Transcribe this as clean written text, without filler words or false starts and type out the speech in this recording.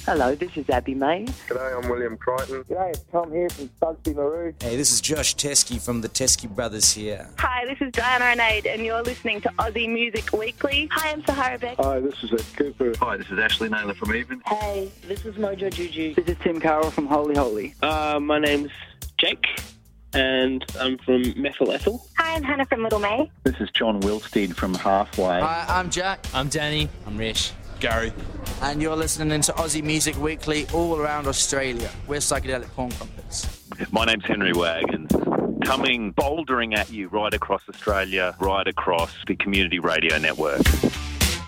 Hello, this is Abby May. G'day, I'm William Crichton. G'day, it's Tom here from Busby Maru. Hey, this is Josh Teskey from the Teskey Brothers here. Hi, this is Diana Onaid, and you're listening to Aussie Music Weekly. Hi, I'm Sahara Beck. Hi, this is Ed Cooper. Hi, this is Ashley Naylor from Even. Hey, this is Mojo Juju. This is Tim Carroll from Holy Holy. My name's Jake, and I'm from Methyl Ethel. Hi, I'm Hannah from Little May. This is John Wilsteed from Halfway. Hi, I'm Jack. I'm Danny. I'm Rish. Gary. And you're listening to Aussie Music Weekly all around Australia. We're Psychedelic Porn Crumpets. My name's Henry Wagons. Coming bouldering at you right across Australia, right across the Community Radio Network.